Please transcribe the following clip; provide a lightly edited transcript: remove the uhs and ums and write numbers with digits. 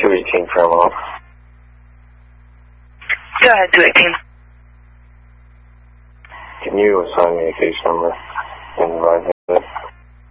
218 Fairmont. Go ahead, 218. Can you assign me a case number and advise it?